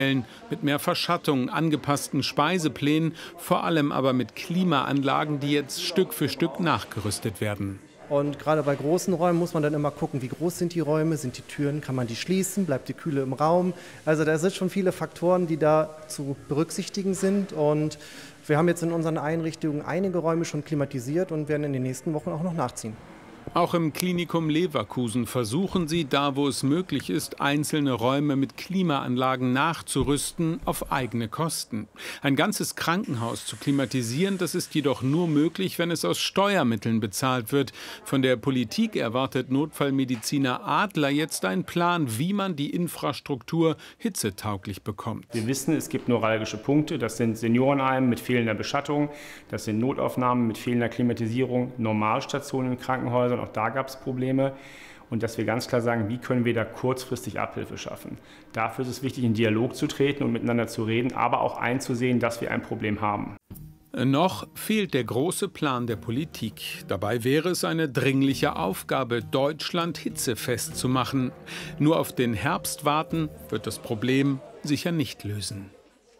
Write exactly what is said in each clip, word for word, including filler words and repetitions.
mit mehr Verschattung, angepassten Speiseplänen, vor allem aber mit Klimaanlagen, die jetzt Stück für Stück nachgerüstet werden. Und gerade bei großen Räumen muss man dann immer gucken, wie groß sind die Räume, sind die Türen, kann man die schließen, bleibt die Kühle im Raum. Also da sind schon viele Faktoren, die da zu berücksichtigen sind. Und wir haben jetzt in unseren Einrichtungen einige Räume schon klimatisiert und werden in den nächsten Wochen auch noch nachziehen. Auch im Klinikum Leverkusen versuchen sie, da wo es möglich ist, einzelne Räume mit Klimaanlagen nachzurüsten auf eigene Kosten. Ein ganzes Krankenhaus zu klimatisieren, das ist jedoch nur möglich, wenn es aus Steuermitteln bezahlt wird. Von der Politik erwartet Notfallmediziner Adler jetzt einen Plan, wie man die Infrastruktur hitzetauglich bekommt. Wir wissen, es gibt neuralgische Punkte, das sind Seniorenheime mit fehlender Beschattung, das sind Notaufnahmen mit fehlender Klimatisierung, Normalstationen in Krankenhäusern. Auch da gab es Probleme. Und dass wir ganz klar sagen, wie können wir da kurzfristig Abhilfe schaffen. Dafür ist es wichtig, in Dialog zu treten und miteinander zu reden, aber auch einzusehen, dass wir ein Problem haben. Noch fehlt der große Plan der Politik. Dabei wäre es eine dringliche Aufgabe, Deutschland hitzefest zu machen. Nur auf den Herbst warten wird das Problem sicher nicht lösen.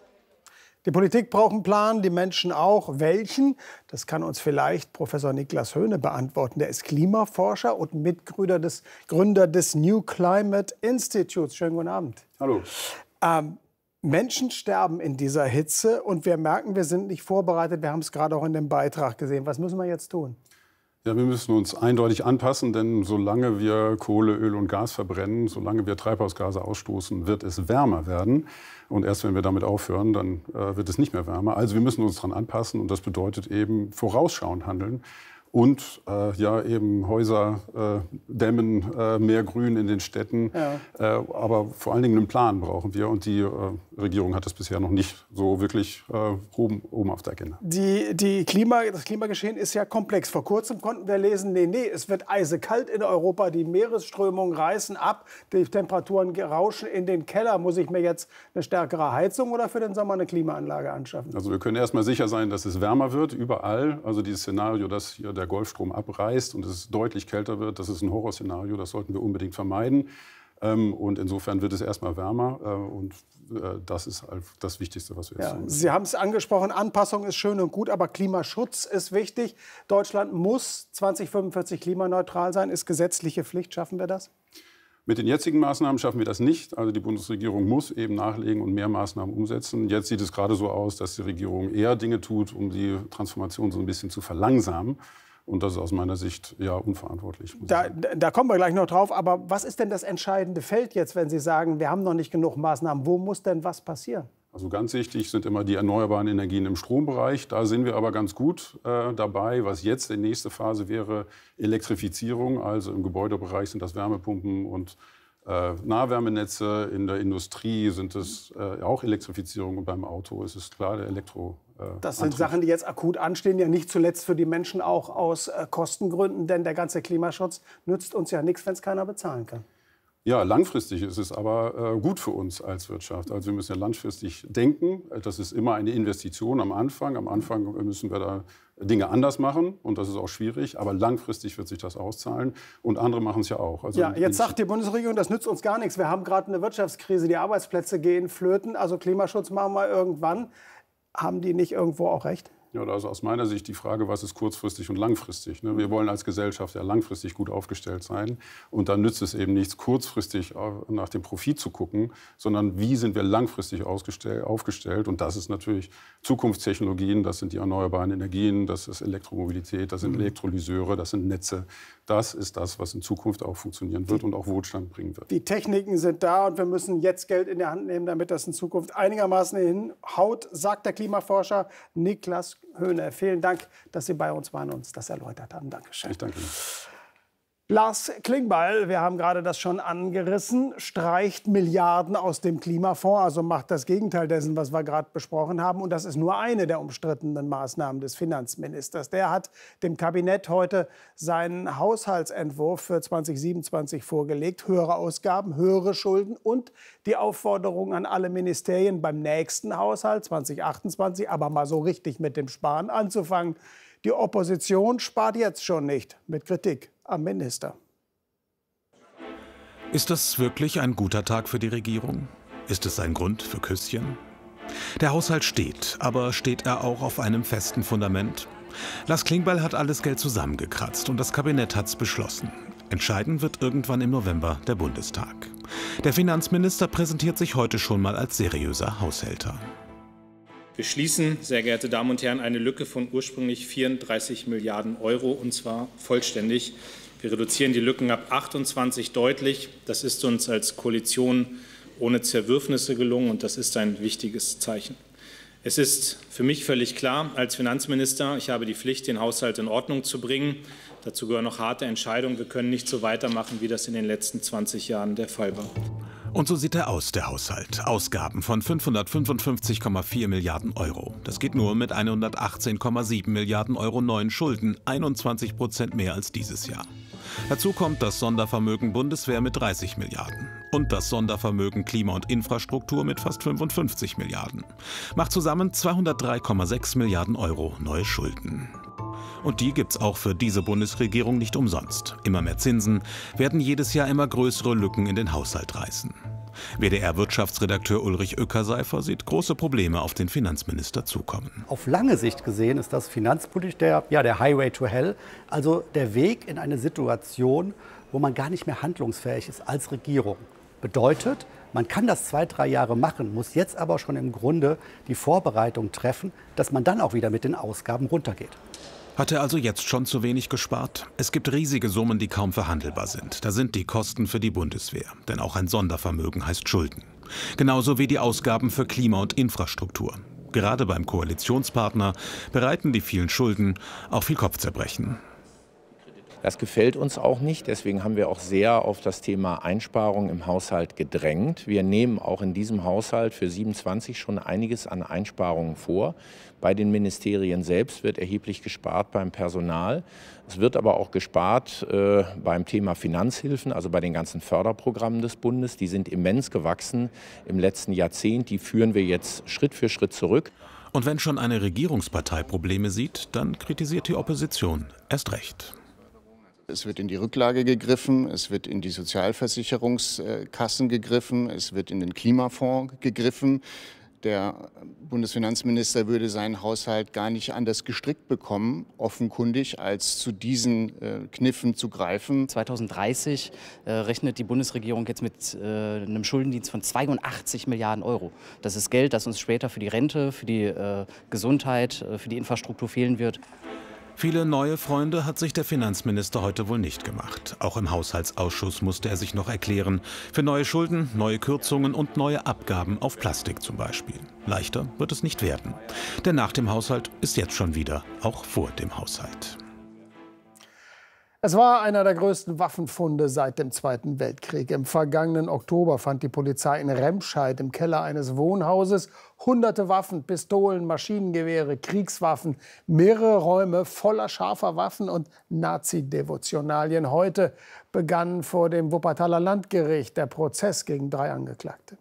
Die Politik braucht einen Plan, die Menschen auch. Welchen? Das kann uns vielleicht Professor Niklas Höhne beantworten. Der ist Klimaforscher und Mitgründer des, Gründer des New Climate Institutes. Schönen guten Abend. Hallo. Ähm, Menschen sterben in dieser Hitze und wir merken, wir sind nicht vorbereitet. Wir haben es gerade auch in dem Beitrag gesehen. Was müssen wir jetzt tun? Ja, wir müssen uns eindeutig anpassen, denn solange wir Kohle, Öl und Gas verbrennen, solange wir Treibhausgase ausstoßen, wird es wärmer werden. Und erst wenn wir damit aufhören, dann äh, wird es nicht mehr wärmer. Also wir müssen uns daran anpassen und das bedeutet eben vorausschauend handeln. Und äh, ja, eben Häuser äh, dämmen, äh, mehr Grün in den Städten. Ja. Äh, aber vor allen Dingen einen Plan brauchen wir. Und die äh, Regierung hat das bisher noch nicht so wirklich äh, oben, oben auf der Agenda. Die, die Klima, das Klimageschehen ist ja komplex. Vor kurzem konnten wir lesen, nee, nee, es wird eisekalt in Europa. Die Meeresströmungen reißen ab, die Temperaturen rauschen in den Keller. Muss ich mir jetzt eine stärkere Heizung oder für den Sommer eine Klimaanlage anschaffen? Also wir können erst mal sicher sein, dass es wärmer wird, überall. Also dieses Szenario, dass hier der Golfstrom abreißt und es deutlich kälter wird, das ist ein Horrorszenario, das sollten wir unbedingt vermeiden. Und insofern wird es erstmal wärmer und das ist das Wichtigste, was wir jetzt ja, tun. Sie haben es angesprochen, Anpassung ist schön und gut, aber Klimaschutz ist wichtig. Deutschland muss zweitausendfünfundvierzig klimaneutral sein, ist gesetzliche Pflicht. Schaffen wir das? Mit den jetzigen Maßnahmen schaffen wir das nicht. Also die Bundesregierung muss eben nachlegen und mehr Maßnahmen umsetzen. Jetzt sieht es gerade so aus, dass die Regierung eher Dinge tut, um die Transformation so ein bisschen zu verlangsamen. Und das ist aus meiner Sicht ja unverantwortlich. Da, da kommen wir gleich noch drauf. Aber was ist denn das entscheidende Feld jetzt, wenn Sie sagen, wir haben noch nicht genug Maßnahmen? Wo muss denn was passieren? Also ganz wichtig sind immer die erneuerbaren Energien im Strombereich. Da sind wir aber ganz gut äh, dabei. Was jetzt die nächste Phase wäre, Elektrifizierung. Also im Gebäudebereich sind das Wärmepumpen und äh, Nahwärmenetze. In der Industrie sind es äh, auch Elektrifizierung. Und beim Auto ist es klar, der Elektro. Äh, das sind Antrieb. Sachen, die jetzt akut anstehen. Ja nicht zuletzt für die Menschen auch aus äh, Kostengründen. Denn der ganze Klimaschutz nützt uns ja nichts, wenn es keiner bezahlen kann. Ja, langfristig ist es aber äh, gut für uns als Wirtschaft. Also wir müssen ja langfristig denken. Das ist immer eine Investition am Anfang. Am Anfang müssen wir da Dinge anders machen und das ist auch schwierig. Aber langfristig wird sich das auszahlen und andere machen es ja auch. Also ja, jetzt sagt die Bundesregierung, das nützt uns gar nichts. Wir haben gerade eine Wirtschaftskrise, die Arbeitsplätze gehen flöten. Also Klimaschutz machen wir irgendwann. Haben die nicht irgendwo auch recht? Ja, also aus meiner Sicht die Frage, was ist kurzfristig und langfristig. Ne? Wir wollen als Gesellschaft ja langfristig gut aufgestellt sein. Und dann nützt es eben nichts, kurzfristig nach dem Profit zu gucken, sondern wie sind wir langfristig aufgestellt. Und das ist natürlich Zukunftstechnologien, das sind die erneuerbaren Energien, das ist Elektromobilität, das sind Elektrolyseure, das sind Netze. Das ist das, was in Zukunft auch funktionieren wird und auch Wohlstand bringen wird. Die Techniken sind da und wir müssen jetzt Geld in die Hand nehmen, damit das in Zukunft einigermaßen hinhaut, sagt der Klimaforscher Niklas Höhne. Vielen Dank, dass Sie bei uns waren und uns das erläutert haben. Dankeschön. Ich danke Ihnen. Lars Klingbeil, wir haben gerade das schon angerissen, streicht Milliarden aus dem Klimafonds, also macht das Gegenteil dessen, was wir gerade besprochen haben. Und das ist nur eine der umstrittenen Maßnahmen des Finanzministers. Der hat dem Kabinett heute seinen Haushaltsentwurf für zweitausendsiebenundzwanzig vorgelegt. Höhere Ausgaben, höhere Schulden und die Aufforderung an alle Ministerien beim nächsten Haushalt zweitausendachtundzwanzig, aber mal so richtig mit dem Sparen anzufangen. Die Opposition spart jetzt schon nicht mit Kritik am Minister. Ist das wirklich ein guter Tag für die Regierung? Ist es ein Grund für Küsschen? Der Haushalt steht, aber steht er auch auf einem festen Fundament? Lars Klingbeil hat alles Geld zusammengekratzt und das Kabinett hat's beschlossen. Entscheiden wird irgendwann im November der Bundestag. Der Finanzminister präsentiert sich heute schon mal als seriöser Haushälter. Wir schließen, sehr geehrte Damen und Herren, eine Lücke von ursprünglich vierunddreißig Milliarden Euro, und zwar vollständig. Wir reduzieren die Lücken ab achtundzwanzig deutlich. Das ist uns als Koalition ohne Zerwürfnisse gelungen, und das ist ein wichtiges Zeichen. Es ist für mich völlig klar, als Finanzminister, ich habe die Pflicht, den Haushalt in Ordnung zu bringen. Dazu gehören noch harte Entscheidungen. Wir können nicht so weitermachen, wie das in den letzten zwanzig Jahren der Fall war. Und so sieht er aus, der Haushalt. Ausgaben von fünfhundertfünfundfünfzig Komma vier Milliarden Euro. Das geht nur mit hundertachtzehn Komma sieben Milliarden Euro neuen Schulden, einundzwanzig Prozent mehr als dieses Jahr. Dazu kommt das Sondervermögen Bundeswehr mit dreißig Milliarden und das Sondervermögen Klima und Infrastruktur mit fast fünfundfünfzig Milliarden. Macht zusammen zweihundertdrei Komma sechs Milliarden Euro neue Schulden. Und die gibt's auch für diese Bundesregierung nicht umsonst. Immer mehr Zinsen werden jedes Jahr immer größere Lücken in den Haushalt reißen. W D R-Wirtschaftsredakteur Ulrich Ueckerseifer sieht große Probleme auf den Finanzminister zukommen. Auf lange Sicht gesehen ist das finanzpolitisch der, ja, der Highway to Hell, also der Weg in eine Situation, wo man gar nicht mehr handlungsfähig ist als Regierung. Bedeutet, man kann das zwei, drei Jahre machen, muss jetzt aber schon im Grunde die Vorbereitung treffen, dass man dann auch wieder mit den Ausgaben runtergeht. Hat er also jetzt schon zu wenig gespart? Es gibt riesige Summen, die kaum verhandelbar sind. Da sind die Kosten für die Bundeswehr. Denn auch ein Sondervermögen heißt Schulden. Genauso wie die Ausgaben für Klima und Infrastruktur. Gerade beim Koalitionspartner bereiten die vielen Schulden auch viel Kopfzerbrechen. Das gefällt uns auch nicht. Deswegen haben wir auch sehr auf das Thema Einsparung im Haushalt gedrängt. Wir nehmen auch in diesem Haushalt für siebenundzwanzig schon einiges an Einsparungen vor. Bei den Ministerien selbst wird erheblich gespart beim Personal. Es wird aber auch gespart äh, beim Thema Finanzhilfen, also bei den ganzen Förderprogrammen des Bundes. Die sind immens gewachsen im letzten Jahrzehnt. Die führen wir jetzt Schritt für Schritt zurück. Und wenn schon eine Regierungspartei Probleme sieht, dann kritisiert die Opposition erst recht. Es wird in die Rücklage gegriffen, es wird in die Sozialversicherungskassen gegriffen, es wird in den Klimafonds gegriffen. Der Bundesfinanzminister würde seinen Haushalt gar nicht anders gestrickt bekommen, offenkundig, als zu diesen äh, Kniffen zu greifen. zweitausenddreißig äh, rechnet die Bundesregierung jetzt mit äh, einem Schuldendienst von zweiundachtzig Milliarden Euro. Das ist Geld, das uns später für die Rente, für die äh, Gesundheit, äh, für die Infrastruktur fehlen wird. Viele neue Freunde hat sich der Finanzminister heute wohl nicht gemacht. Auch im Haushaltsausschuss musste er sich noch erklären. Für neue Schulden, neue Kürzungen und neue Abgaben auf Plastik zum Beispiel. Leichter wird es nicht werden. Denn nach dem Haushalt ist jetzt schon wieder auch vor dem Haushalt. Es war einer der größten Waffenfunde seit dem Zweiten Weltkrieg. Im vergangenen Oktober fand die Polizei in Remscheid im Keller eines Wohnhauses hunderte Waffen, Pistolen, Maschinengewehre, Kriegswaffen, mehrere Räume voller scharfer Waffen und Nazi-Devotionalien. Heute begann vor dem Wuppertaler Landgericht der Prozess gegen drei Angeklagte.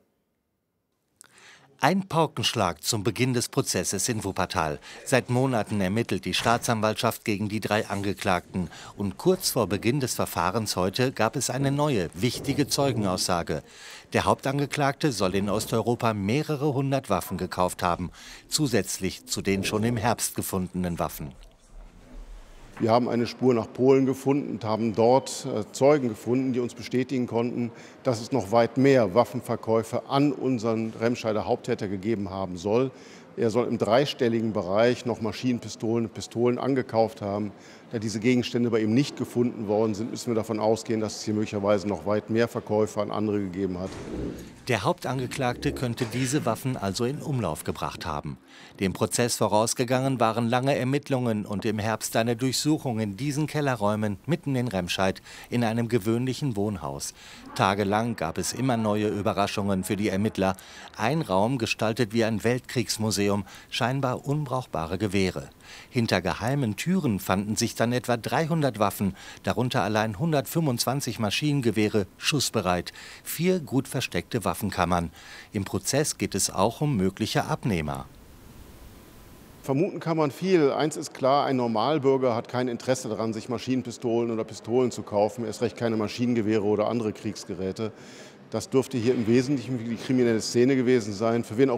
Ein Paukenschlag zum Beginn des Prozesses in Wuppertal. Seit Monaten ermittelt die Staatsanwaltschaft gegen die drei Angeklagten. Und kurz vor Beginn des Verfahrens heute gab es eine neue, wichtige Zeugenaussage. Der Hauptangeklagte soll in Osteuropa mehrere hundert Waffen gekauft haben, zusätzlich zu den schon im Herbst gefundenen Waffen. Wir haben eine Spur nach Polen gefunden und haben dort Zeugen gefunden, die uns bestätigen konnten, dass es noch weit mehr Waffenverkäufe an unseren Remscheider Haupttäter gegeben haben soll. Er soll im dreistelligen Bereich noch Maschinenpistolen und Pistolen angekauft haben. Da diese Gegenstände bei ihm nicht gefunden worden sind, müssen wir davon ausgehen, dass es hier möglicherweise noch weit mehr Verkäufe an andere gegeben hat. Der Hauptangeklagte könnte diese Waffen also in Umlauf gebracht haben. Dem Prozess vorausgegangen waren lange Ermittlungen und im Herbst eine Durchsuchung in diesen Kellerräumen mitten in Remscheid in einem gewöhnlichen Wohnhaus. Tagelang gab es immer neue Überraschungen für die Ermittler. Ein Raum gestaltet wie ein Weltkriegsmuseum, scheinbar unbrauchbare Gewehre. Hinter geheimen Türen fanden sich dann etwa dreihundert Waffen, darunter allein hundertfünfundzwanzig Maschinengewehre, schussbereit, vier gut versteckte Waffenkammern. Im Prozess geht es auch um mögliche Abnehmer. Vermuten kann man viel. Eins ist klar, ein Normalbürger hat kein Interesse daran, sich Maschinenpistolen oder Pistolen zu kaufen, erst recht keine Maschinengewehre oder andere Kriegsgeräte. Das dürfte hier im Wesentlichen die kriminelle Szene gewesen sein. Für wen auch